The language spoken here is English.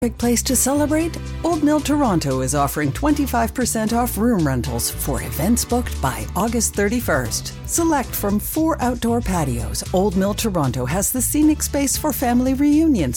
Perfect place to celebrate? Old Mill Toronto is offering 25% off room rentals for events booked by August 31st. Select from 4 outdoor patios, Old Mill Toronto has the scenic space for family reunions,